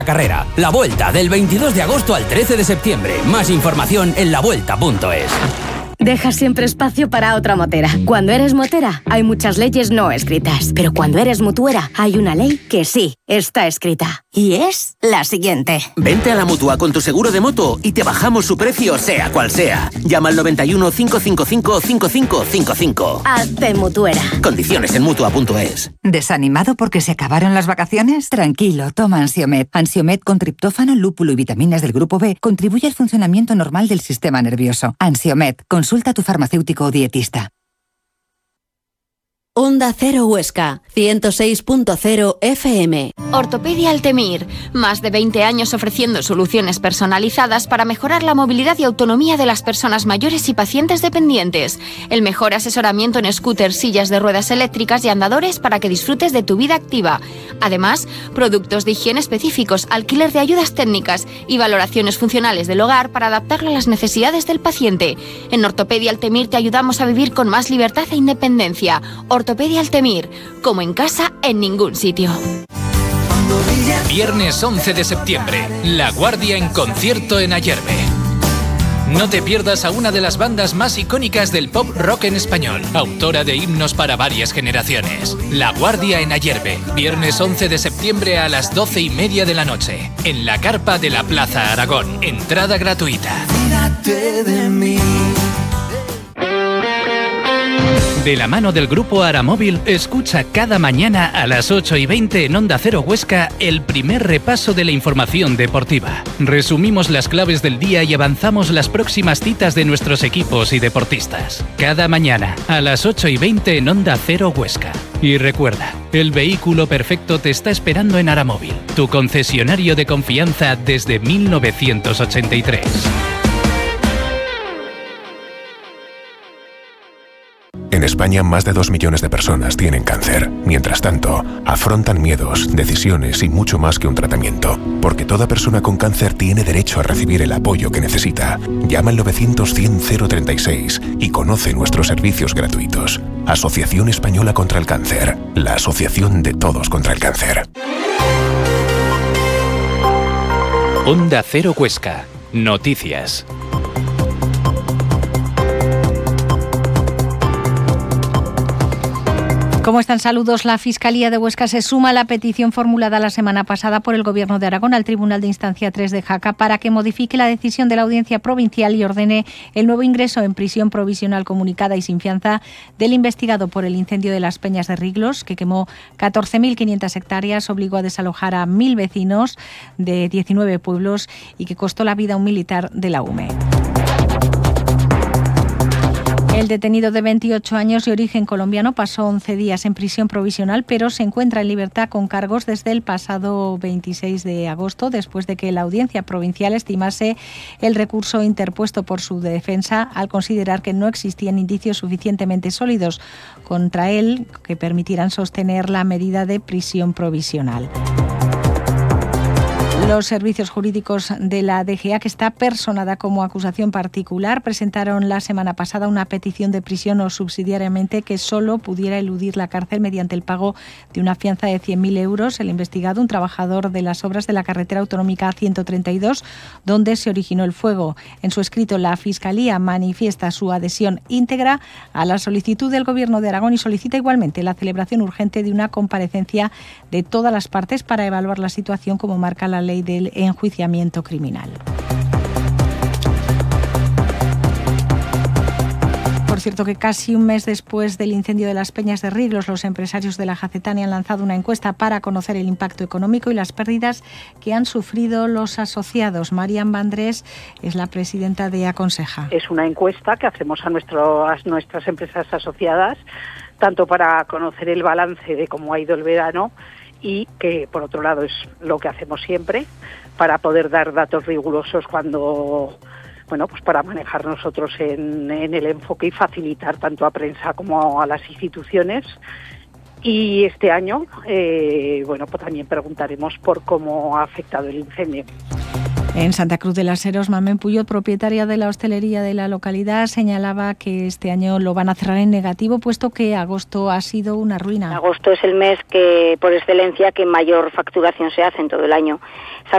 Carrera, la Vuelta, del 22 de agosto al 13 de septiembre. Más información en lavuelta.es. Deja siempre espacio para otra motera. Cuando eres motera, hay muchas leyes no escritas. Pero cuando eres mutuera, hay una ley que sí está escrita. Y es la siguiente. Vente a la Mutua con tu seguro de moto y te bajamos su precio, sea cual sea. Llama al 91 555 5555. Hazte mutuera. Condiciones en Mutua.es. ¿Desanimado porque se acabaron las vacaciones? Tranquilo, toma Ansiomed. Ansiomed con triptófano, lúpulo y vitaminas del grupo B contribuye al funcionamiento normal del sistema nervioso. Ansiomed, consulta a tu farmacéutico o dietista. Onda Cero Huesca, 106.0 FM. Ortopedia Altemir. Más de 20 años ofreciendo soluciones personalizadas para mejorar la movilidad y autonomía de las personas mayores y pacientes dependientes. El mejor asesoramiento en scooters, sillas de ruedas eléctricas y andadores para que disfrutes de tu vida activa. Además, productos de higiene específicos, alquiler de ayudas técnicas y valoraciones funcionales del hogar para adaptarlo a las necesidades del paciente. En Ortopedia Altemir te ayudamos a vivir con más libertad e independencia. Ortopedia Altemir, como en casa, en ningún sitio. Viernes 11 de septiembre, La Guardia en concierto en Ayerbe. No te pierdas a una de las bandas más icónicas del pop rock en español, autora de himnos para varias generaciones. La Guardia en Ayerbe, viernes 11 de septiembre a las 12:30 de la noche, en la carpa de la Plaza Aragón. Entrada gratuita. Cuídate de mí. De la mano del grupo Aramóvil, escucha cada mañana a las 8:20 en Onda Cero Huesca el primer repaso de la información deportiva. Resumimos las claves del día y avanzamos las próximas citas de nuestros equipos y deportistas. Cada mañana a las 8:20 en Onda Cero Huesca. Y recuerda, el vehículo perfecto te está esperando en Aramóvil, tu concesionario de confianza desde 1983. En España, más de 2 millones de personas tienen cáncer. Mientras tanto, afrontan miedos, decisiones y mucho más que un tratamiento. Porque toda persona con cáncer tiene derecho a recibir el apoyo que necesita. Llama al 900-100-036 y conoce nuestros servicios gratuitos. Asociación Española contra el Cáncer. La asociación de todos contra el cáncer. Onda Cero Huesca. Noticias. ¿Cómo están? Saludos. La Fiscalía de Huesca se suma a la petición formulada la semana pasada por el Gobierno de Aragón al Tribunal de Instancia 3 de Jaca para que modifique la decisión de la Audiencia Provincial y ordene el nuevo ingreso en prisión provisional comunicada y sin fianza del investigado por el incendio de las Peñas de Riglos, que quemó 14.500 hectáreas, obligó a desalojar a 1.000 vecinos de 19 pueblos y que costó la vida a un militar de la UME. El detenido de 28 años de origen colombiano pasó 11 días en prisión provisional, pero se encuentra en libertad con cargos desde el pasado 26 de agosto, después de que la Audiencia Provincial estimase el recurso interpuesto por su defensa al considerar que no existían indicios suficientemente sólidos contra él que permitieran sostener la medida de prisión provisional. Los servicios jurídicos de la DGA, que está personada como acusación particular, presentaron la semana pasada una petición de prisión o subsidiariamente que solo pudiera eludir la cárcel mediante el pago de una fianza de 100.000 euros. El investigado, un trabajador de las obras de la carretera autonómica 132, donde se originó el fuego. En su escrito, la Fiscalía manifiesta su adhesión íntegra a la solicitud del Gobierno de Aragón y solicita igualmente la celebración urgente de una comparecencia de todas las partes para evaluar la situación como marca la ley del enjuiciamiento criminal. Por cierto, que casi un mes después del incendio de las Peñas de Riglos, los empresarios de la Jacetania han lanzado una encuesta para conocer el impacto económico y las pérdidas que han sufrido los asociados. Marian Vandrés es la presidenta de Aconseja. Es una encuesta que hacemos a nuestras empresas asociadas, tanto para conocer el balance de cómo ha ido el verano y que, por otro lado, es lo que hacemos siempre para poder dar datos rigurosos cuando, pues para manejar nosotros en el enfoque y facilitar tanto a prensa como a las instituciones. Y este año, pues también preguntaremos por cómo ha afectado el incendio. En Santa Cruz de las Heros, Mamen Puyol, propietaria de la hostelería de la localidad, señalaba que este año lo van a cerrar en negativo, puesto que agosto ha sido una ruina. Agosto es el mes que por excelencia que mayor facturación se hace en todo el año.